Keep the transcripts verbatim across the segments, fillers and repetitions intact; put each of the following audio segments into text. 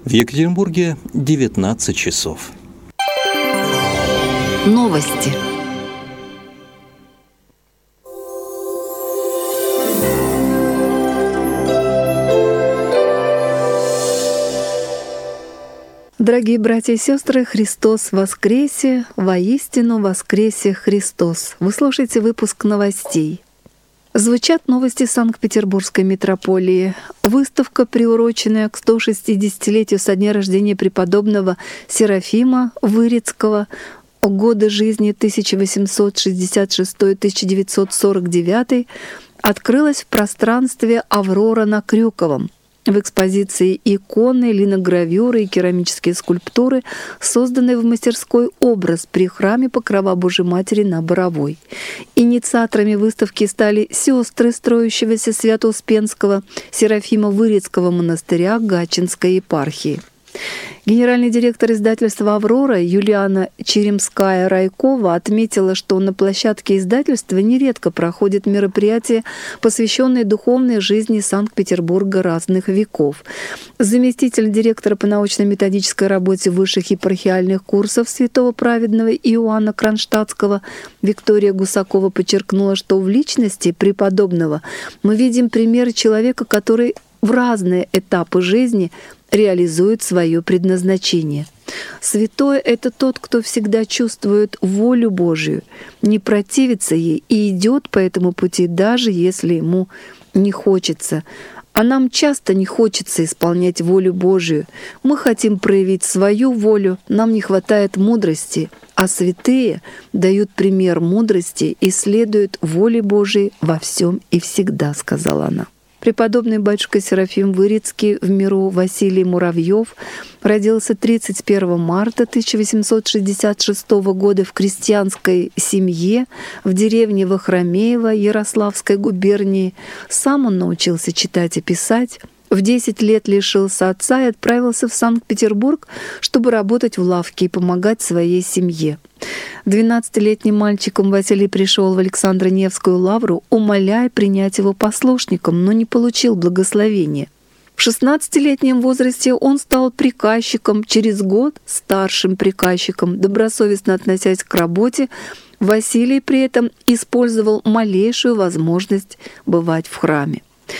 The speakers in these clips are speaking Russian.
В Екатеринбурге девятнадцать часов. Новости. Дорогие братья и сестры, Христос воскресе, воистину воскресе Христос. Вы слушаете выпуск новостей. Звучат новости Санкт-Петербургской митрополии. Выставка, приуроченная к сто шестидесятилетию со дня рождения преподобного Серафима Вырицкого, годы жизни тысяча восемьсот шестьдесят шестой — тысяча девятьсот сорок девятый, открылась в пространстве «Аврора» на Крюковом. В экспозиции иконы, линогравюры и керамические скульптуры, созданные в мастерской «Образ» при храме Покрова Божией Матери на Боровой. Инициаторами выставки стали сестры строящегося Свято-Успенского Серафима Вырицкого монастыря Гатчинской епархии. Генеральный директор издательства «Аврора» Юлиана Черемская-Райкова отметила, что на площадке издательства нередко проходят мероприятия, посвященные духовной жизни Санкт-Петербурга разных веков. Заместитель директора по научно-методической работе высших епархиальных курсов святого праведного Иоанна Кронштадтского Виктория Гусакова подчеркнула, что в личности преподобного мы видим пример человека, который в разные этапы жизни реализует свое предназначение. Святой — это тот, кто всегда чувствует волю Божию, не противится ей и идет по этому пути, даже если ему не хочется. А нам часто не хочется исполнять волю Божию. Мы хотим проявить свою волю, нам не хватает мудрости, а святые дают пример мудрости и следуют воле Божией во всем и всегда, сказала она. Преподобный батюшка Серафим Вырицкий в миру Василий Муравьев родился тридцать первого марта тысяча восемьсот шестьдесят шестого года в крестьянской семье в деревне Вахромеево Ярославской губернии. Сам он научился читать и писать. В десять лет лишился отца и отправился в Санкт-Петербург, чтобы работать в лавке и помогать своей семье. Двенадцатилетним мальчиком Василий пришел в Александро-Невскую лавру, умоляя принять его послушником, но не получил благословения. В шестнадцатилетнем возрасте он стал приказчиком, через год — старшим приказчиком. Добросовестно относясь к работе, Василий при этом использовал малейшую возможность бывать в храме.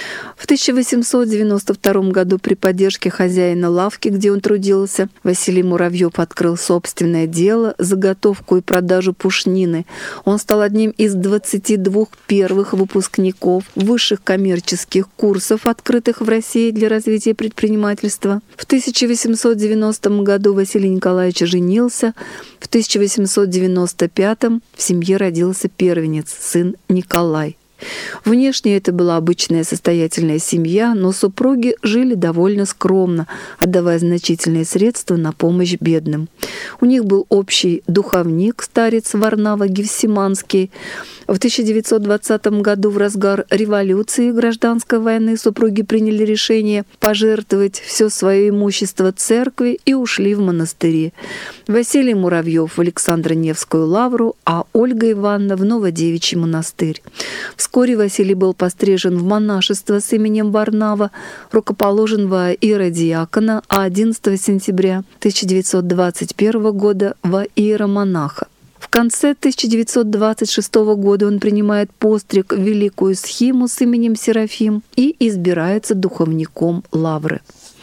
В тысяча восемьсот девяносто втором году при поддержке хозяина лавки, где он трудился, Василий Муравьев открыл собственное дело — заготовку и продажу пушнины. Он стал одним из двадцати двух первых выпускников высших коммерческих курсов, открытых в России для развития предпринимательства. В тысяча восемьсот девяностом году Василий Николаевич женился. В тысяча восемьсот девяносто пятом в семье родился первенец, сын Николай. Внешне это была обычная состоятельная семья, но супруги жили довольно скромно, отдавая значительные средства на помощь бедным. У них был общий духовник, старец Варнава Гефсиманский. В тысяча девятьсот двадцатом году, в разгар революции и гражданской войны, супруги приняли решение пожертвовать все свое имущество церкви и ушли в монастыри. Василий Муравьев в Александро-Невскую лавру, а Ольга Ивановна в Новодевичий монастырь. Вскоре Василий был пострижен в монашество с именем Варнава, рукоположен во иеродиакона, а одиннадцатого сентября тысяча девятьсот двадцать первого года во иеромонаха. В конце тысяча девятьсот двадцать шестого года он принимает постриг в великую схиму с именем Серафим и избирается духовником лавры.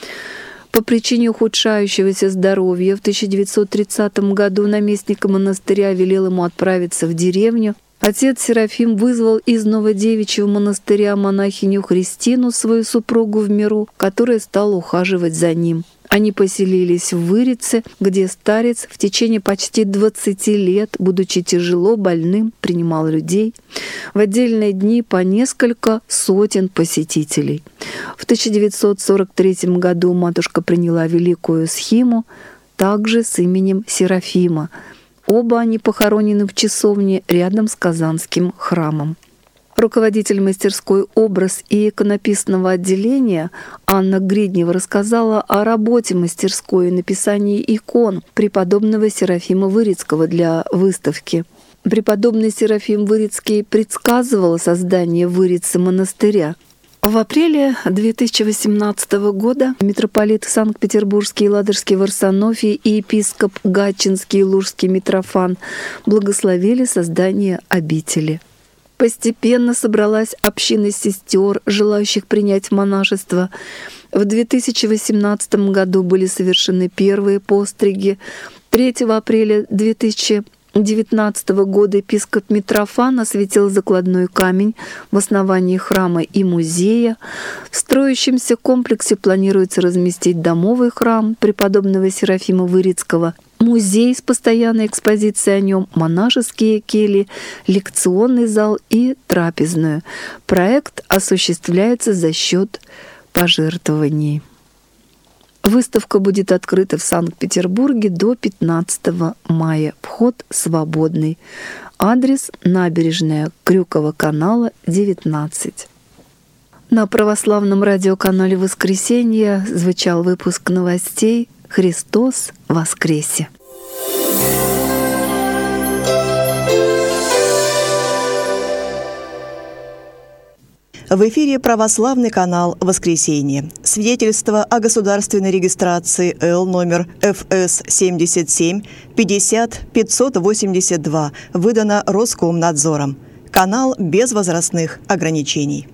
По причине ухудшающегося здоровья в тысяча девятьсот тридцатом году наместник монастыря велел ему отправиться в деревню. Отец Серафим вызвал из Новодевичьего монастыря монахиню Христину, свою супругу в миру, которая стала ухаживать за ним. Они поселились в Вырице, где старец в течение почти двадцати лет, будучи тяжело больным, принимал людей. В отдельные дни по несколько сотен посетителей. В тысяча девятьсот сорок третьем году матушка приняла великую схиму, также с именем Серафима. Оба они похоронены в часовне рядом с Казанским храмом. Руководитель мастерской «Образ» и иконописного отделения Анна Гриднева рассказала о работе мастерской и написании икон преподобного Серафима Вырицкого для выставки. Преподобный Серафим Вырицкий предсказывал создание в Вырице монастыря. В апреле две тысячи восемнадцатого года митрополит Санкт-Петербургский и Ладожский Варсонофий и епископ Гатчинский и Лужский Митрофан благословили создание обители. Постепенно собралась община сестер, желающих принять монашество. В две тысячи восемнадцатом году были совершены первые постриги. третьего апреля две тысячи девятнадцатого года епископ Митрофан осветил закладной камень в основании храма и музея. В строящемся комплексе планируется разместить домовый храм преподобного Серафима Вырицкого, музей с постоянной экспозицией о нем, монашеские кельи, лекционный зал и трапезную. Проект осуществляется за счет пожертвований. Выставка будет открыта в Санкт-Петербурге до пятнадцатого мая. Вход свободный. Адрес: набережная Крюкова канала, девятнадцать. На православном радиоканале «Воскресенье» звучал выпуск новостей «Христос воскресе». В эфире православный канал «Воскресенье». Свидетельство о государственной регистрации Л номер Ф С семьдесят семь пятьдесят пятьсот восемьдесят два выдано Роскомнадзором. Канал без возрастных ограничений.